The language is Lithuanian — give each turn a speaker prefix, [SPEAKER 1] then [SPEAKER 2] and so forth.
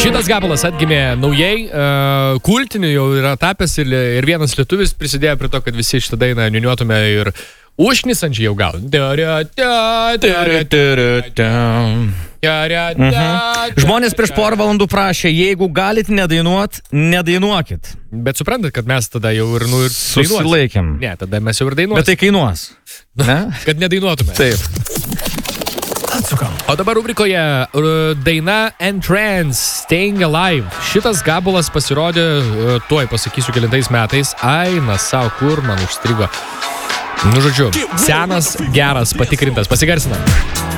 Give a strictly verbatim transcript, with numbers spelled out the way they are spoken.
[SPEAKER 1] Šitas gabalas atgimė naujai, uh, kultiniu jau yra tapęs ir, ir vienas lietuvis prisidėjo prie to, kad visi šitą dainą niuniuotume ir užknisančiai jau gal.
[SPEAKER 2] Mhm. Žmonės prieš porą valandų prašė, jeigu galit nedainuot, nedainuokit.
[SPEAKER 1] Bet suprantat, kad mes tada jau ir, nu, ir
[SPEAKER 2] susilaikėm.
[SPEAKER 1] Ne, tada mes jau ir dainuosim.
[SPEAKER 2] Bet tai kainuos. Ne?
[SPEAKER 1] Kad nedainuotume.
[SPEAKER 2] Taip.
[SPEAKER 3] Atsukam.
[SPEAKER 1] O dabar rubrikoje uh, daina Entrance, Staying Alive. Šitas gabalas pasirodė, uh, tuoj pasakysiu kelintais metais. Ai, na sau, kur man užstrigo. Nu, žodžiu, senas, geras, patikrintas. Pasigarsinam.